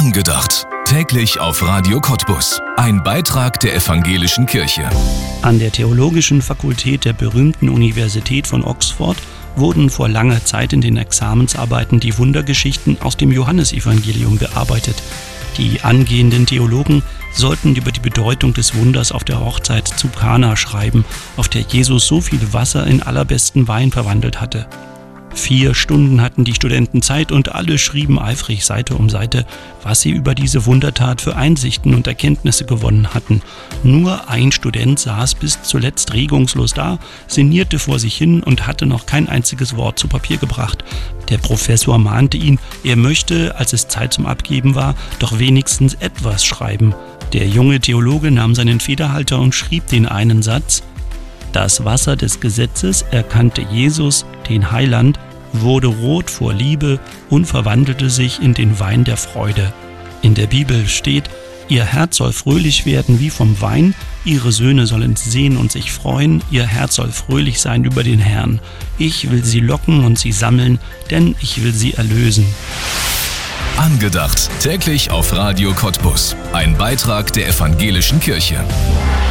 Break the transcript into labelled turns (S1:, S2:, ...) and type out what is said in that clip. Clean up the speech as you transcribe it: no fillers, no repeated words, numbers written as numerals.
S1: Angedacht. Täglich auf Radio Cottbus. Ein Beitrag der Evangelischen Kirche.
S2: An der Theologischen Fakultät der berühmten Universität von Oxford wurden vor langer Zeit in den Examensarbeiten die Wundergeschichten aus dem Johannesevangelium bearbeitet. Die angehenden Theologen sollten über die Bedeutung des Wunders auf der Hochzeit zu Kana schreiben, auf der Jesus so viel Wasser in allerbesten Wein verwandelt hatte. 4 Stunden hatten die Studenten Zeit und alle schrieben eifrig Seite um Seite, was sie über diese Wundertat für Einsichten und Erkenntnisse gewonnen hatten. Nur ein Student saß bis zuletzt regungslos da, sinnierte vor sich hin und hatte noch kein einziges Wort zu Papier gebracht. Der Professor mahnte ihn, er möchte, als es Zeit zum Abgeben war, doch wenigstens etwas schreiben. Der junge Theologe nahm seinen Federhalter und schrieb den einen Satz: Das Wasser des Gesetzes erkannte Jesus, den Heiland, wurde rot vor Liebe und verwandelte sich in den Wein der Freude. In der Bibel steht: Ihr Herz soll fröhlich werden wie vom Wein, ihre Söhne sollen sehen und sich freuen, ihr Herz soll fröhlich sein über den Herrn. Ich will sie locken und sie sammeln, denn ich will sie erlösen.
S1: Angedacht. Täglich auf Radio Cottbus. Ein Beitrag der Evangelischen Kirche.